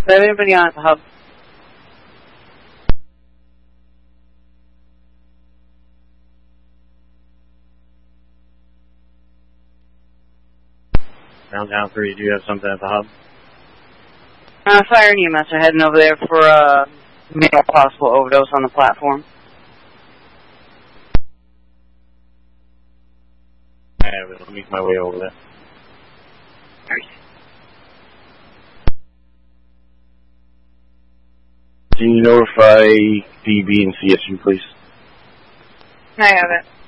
Do I have anybody on at the hub? Downtown 3, do you have something at the hub? Fire and EMS are heading over there for a male possible overdose on the platform. I have it. I'll make my way over there. Alright. Can you notify DB and CSU, please? I have it.